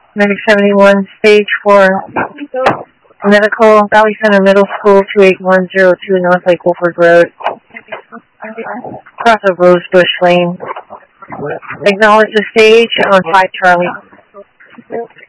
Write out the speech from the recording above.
Medic 71, stage 4. Medical, Valley Center Middle School, 28102 North Lake Wolford Road. Across of Rosebush Lane. Acknowledge the stage on 5 Charlie.